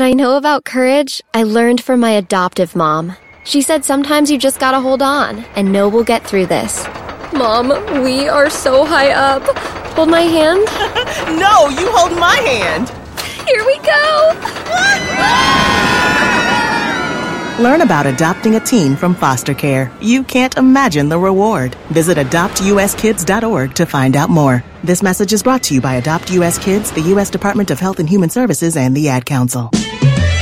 I know about courage, I learned from my adoptive mom. She said sometimes you just gotta hold on and know we'll get through this. Mom, we are so high up. Hold my hand. No, you hold my hand. Here we go. Learn about adopting a teen from foster care. You can't imagine the reward. Visit adoptuskids.org to find out more. This message is brought to you by Adopt US Kids, the U.S. Department of Health and Human Services, and the Ad Council.